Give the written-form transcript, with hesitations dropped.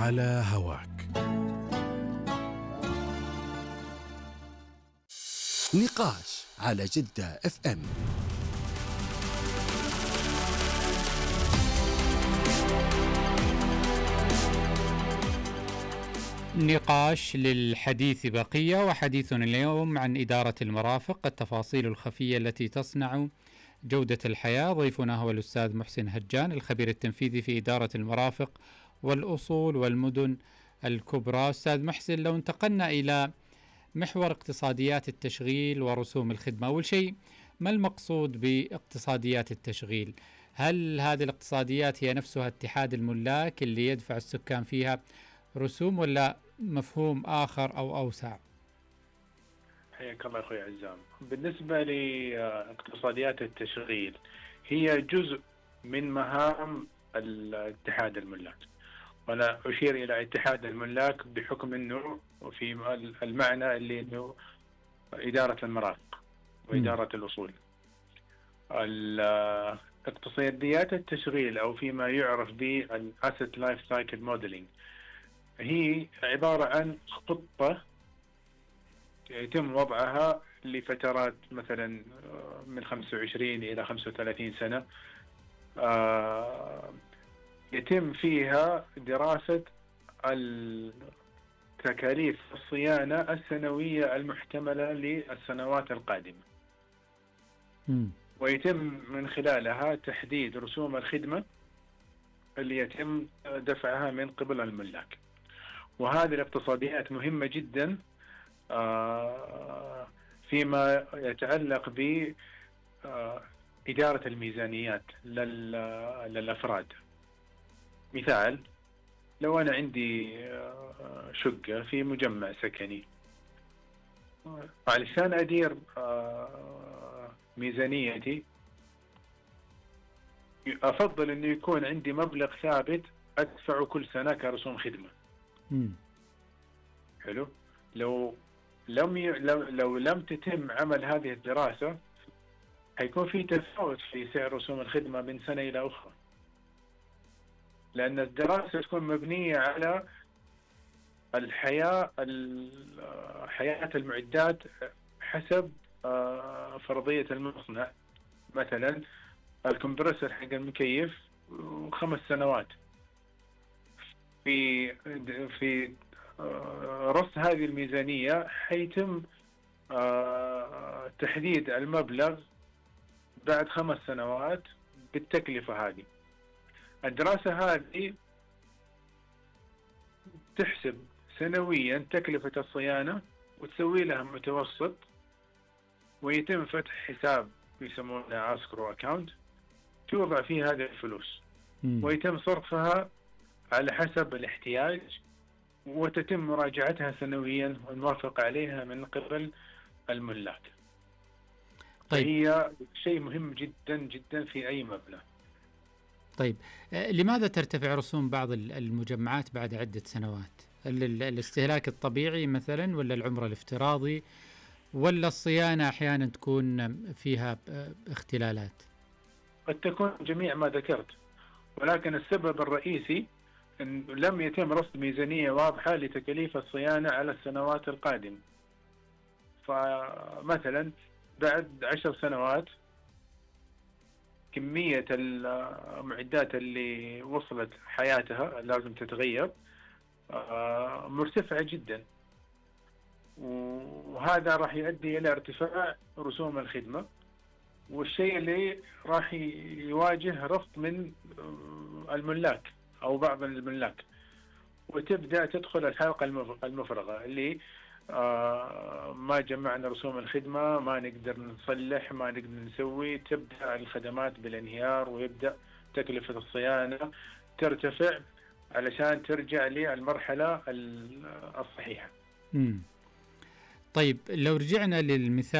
على هواك. نقاش على جدة FM. نقاش للحديث بقية، وحديثنا اليوم عن إدارة المرافق، التفاصيل الخفية التي تصنع جودة الحياة. ضيفنا هو الأستاذ محسن هجان، الخبير التنفيذي في إدارة المرافق والأصول والمدن الكبرى. أستاذ محسن، لو انتقلنا إلى محور اقتصاديات التشغيل ورسوم الخدمة، أول شيء ما المقصود باقتصاديات التشغيل؟ هل هذه الاقتصاديات هي نفسها اتحاد الملاك اللي يدفع السكان فيها رسوم، ولا مفهوم آخر أو أوسع؟ حياك الله أخوي عزام. بالنسبة لاقتصاديات التشغيل، هي جزء من مهام اتحاد الملاك، وأنا أشير إلى اتحاد الملاك بحكم أنه في المعنى اللي أنه إدارة المرافق وإدارة الأصول. اقتصاديات التشغيل أو فيما يعرف بالأسيت لايف سايكل موديلينج هي عبارة عن خطة يتم وضعها لفترات مثلا من 25 إلى 35 سنة، يتم فيها دراسة تكاليف الصيانة السنوية المحتملة للسنوات القادمة، ويتم من خلالها تحديد رسوم الخدمة اللي يتم دفعها من قبل الملاك. وهذه الاقتصاديات مهمة جدا فيما يتعلق بإدارة الميزانيات للأفراد. مثال، لو أنا عندي شقة في مجمع سكني، علشان أدير ميزانيتي أفضل أنه يكون عندي مبلغ ثابت أدفعه كل سنة كرسوم خدمة. حلو. لو لم تتم عمل هذه الدراسة، هيكون في تفاوت في سعر رسوم الخدمة من سنة إلى أخرى، لأن الدراسة تكون مبنية على حياة المعدات حسب فرضية المصنع. مثلا الكمبرسور حق المكيف 5 سنوات. في رص هذه الميزانية حيتم تحديد المبلغ بعد 5 سنوات بالتكلفة هذه. الدراسة هذه تحسب سنويا تكلفة الصيانة وتسوي لها متوسط، ويتم فتح حساب يسمونه اسكرو اكاونت توضع فيه هذه الفلوس، ويتم صرفها على حسب الاحتياج، وتتم مراجعتها سنويا والموافقة عليها من قبل الملاك. طيب. هي شيء مهم جدا جدا في أي مبنى. طيب، لماذا ترتفع رسوم بعض المجمعات بعد عدة سنوات؟ الاستهلاك الطبيعي مثلا، ولا العمر الافتراضي، ولا الصيانة أحيانا تكون فيها اختلالات؟ قد تكون جميع ما ذكرت، ولكن السبب الرئيسي إن لم يتم رصد ميزانية واضحة لتكاليف الصيانة على السنوات القادمة. فمثلا بعد 10 سنوات كمية المعدات اللي وصلت حياتها لازم تتغير مرتفعة جدا، وهذا راح يؤدي إلى ارتفاع رسوم الخدمة، والشيء اللي راح يواجه رفض من الملاك أو بعض الملاك، وتبدأ تدخل الحلقة المفرغة اللي ما جمعنا رسوم الخدمة، ما نقدر نصلح، ما نقدر نسوي. تبدأ الخدمات بالانهيار، ويبدأ تكلفة الصيانة ترتفع علشان ترجع للمرحلة الصحيحة. طيب، لو رجعنا للمثال